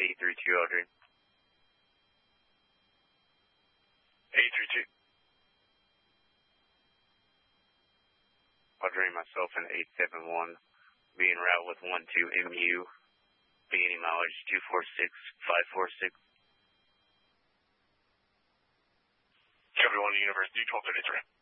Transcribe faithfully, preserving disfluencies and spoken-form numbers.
eight three two, Audrey. eight three two. Audrey, myself, and eight seven one, being route with one two M U, beginning mileage two four six five four six. Chevy one University, twelve thirty-three.